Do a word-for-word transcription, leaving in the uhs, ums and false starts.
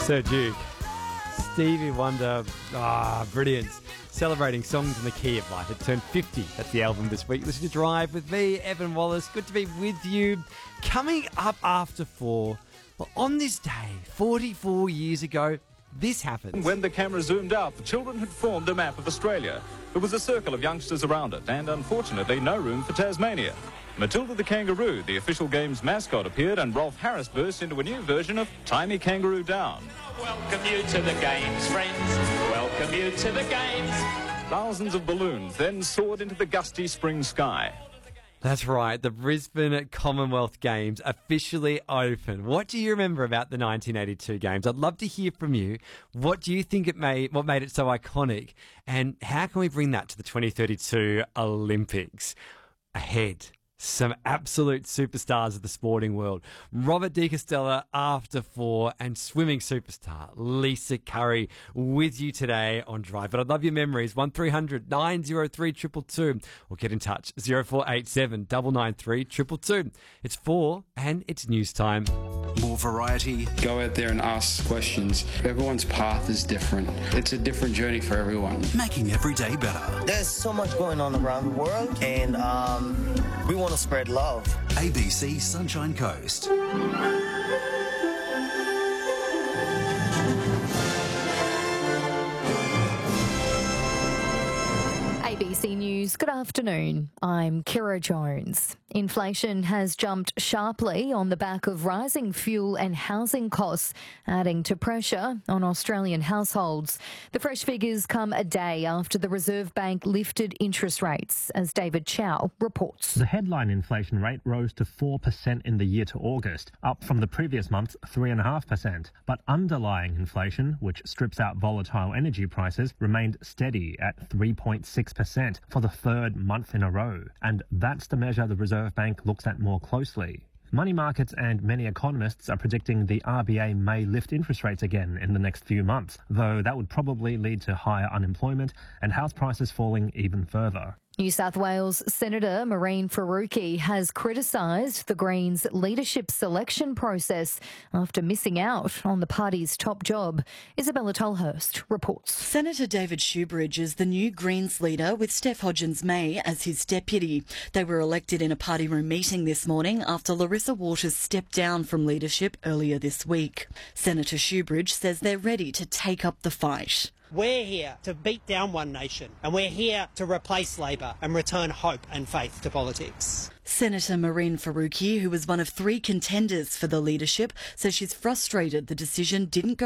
Sir Duke, Stevie Wonder, ah, brilliant. Celebrating songs in the key of life. It turned fifty. That's the album this week. Listen to Drive with me, Evan Wallace. Good to be with you. Coming up after four, well, on this day, forty-four years ago, this happened. When the camera zoomed out, the children had formed a map of Australia. There was a circle of youngsters around it, and unfortunately, no room for Tasmania. Matilda the Kangaroo, the official game's mascot, appeared, and Rolf Harris burst into a new version of Timey Kangaroo Down. Welcome you to the games, friends. Welcome you to the games. Thousands of balloons then soared into the gusty spring sky. That's right, the Brisbane Commonwealth Games officially open. What do you remember about the nineteen eighty-two Games? I'd love to hear from you. What do you think it made, what made it so iconic? And how can we bring that to the twenty thirty-two Olympics? Ahead, some absolute superstars of the sporting world. Robert De Castella after four, and swimming superstar Lisa Curry with you today on Drive. But I'd love your memories. one three hundred nine oh three two two two, or get in touch zero four eight seven nine nine three two two two. It's four and it's news time. More variety. Go out there and ask questions. Everyone's path is different. It's a different journey for everyone. Making every day better. There's so much going on around the world, and um, we want to spread love. A B C Sunshine Coast. A B C News, good afternoon. I'm Kira Jones. Inflation has jumped sharply on the back of rising fuel and housing costs, adding to pressure on Australian households. The fresh figures come a day after the Reserve Bank lifted interest rates, as David Chow reports. The headline inflation rate rose to four percent in the year to August, up from the previous month's three point five percent. But underlying inflation, which strips out volatile energy prices, remained steady at three point six percent for the third month in a row. And that's the measure the Reserve Bank looks at more closely. Money markets and many economists are predicting the R B A may lift interest rates again in the next few months, though that would probably lead to higher unemployment and house prices falling even further. New South Wales Senator Mehreen Faruqi has criticised the Greens' leadership selection process after missing out on the party's top job. Isabella Tolhurst reports. Senator David Shoebridge is the new Greens leader, with Steph Hodgins-May as his deputy. They were elected in a party room meeting this morning after Larissa Waters stepped down from leadership earlier this week. Senator Shoebridge says they're ready to take up the fight. We're here to beat down One Nation, and we're here to replace Labor and return hope and faith to politics. Senator Mehreen Faruqi, who was one of three contenders for the leadership, says she's frustrated the decision didn't go